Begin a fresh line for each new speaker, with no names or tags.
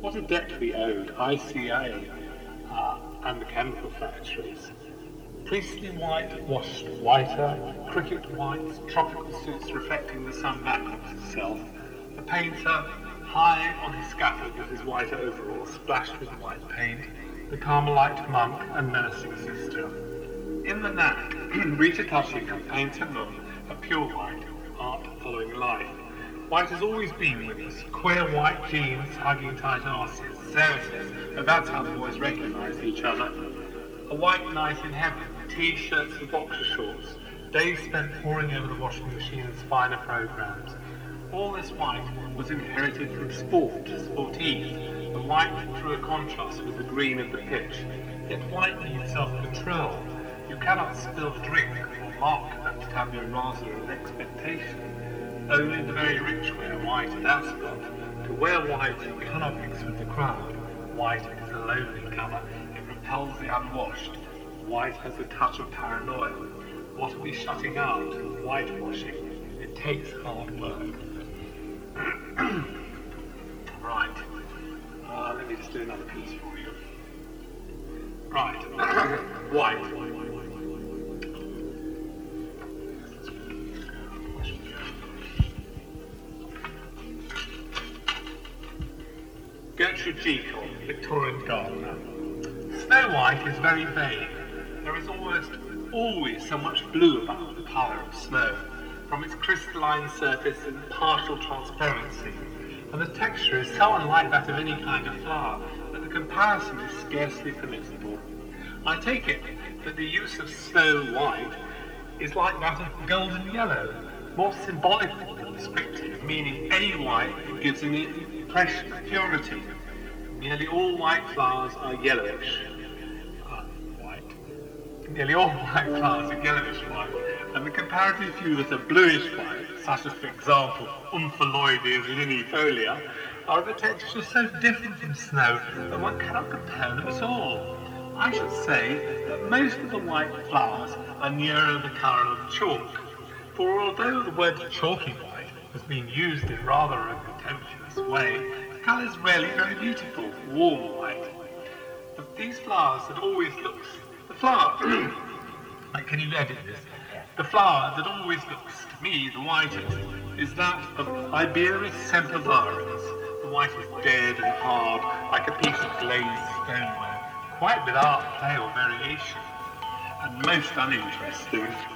What a debt we owed ICA and the chemical factories. Priestly white washed whiter, cricket whites, tropical suits reflecting the sun back on himself, the painter high on his scaffold with his white overalls splashed with white paint, the Carmelite monk and nursing sister. In the knack, Rita Tushingham paints her mum a pure white, art following life. White has always been with us, queer white jeans hugging tight arses. Sarah says that that's how the boys recognise each other. A white night in heaven, T-shirts and boxer shorts, days spent poring over the washing machine's finer programmes. All this white was inherited from sportive. The white drew a contrast with the green of the pitch. Yet white needs self-control. You cannot spill drink or mark that tabula rasa of expectation. Only the very rich wear white at Ascot. To wear white, you cannot mix with the crowd. White is a lonely colour. It repels the unwashed. White has a touch of paranoia. What are we shutting out? Whitewashing. It takes hard work. Right. Let me just do another piece for you. Right. White. Gertrude Jekyll, Victorian gardener. Snow White is very vague. There is almost always so much blue about the colour of snow, from its crystalline surface and partial transparency, and the texture is so unlike that of any kind of flower that the comparison is scarcely permissible. I take it that the use of snow white is like that of golden yellow, more symbolic than descriptive, meaning any white gives an impression of purity. Nearly all white flowers are yellowish. Nearly all white flowers are yellowish white, and the comparative few that are bluish white, such as, for example, Omphaloides linifolia, are of a texture so different from snow that one cannot compare them at all. I should say that most of the white flowers are nearer the colour of chalk, for although the word chalky white has been used in rather a contemptuous way, the colour is really very beautiful, warm white. But these flowers that always looks the flower, can you edit this? The flower that always looks, to me, the whitest, is that of Iberis sempervirens. The white is dead and hard, like a piece of glazed stoneware, quite without play or variation, and most uninteresting.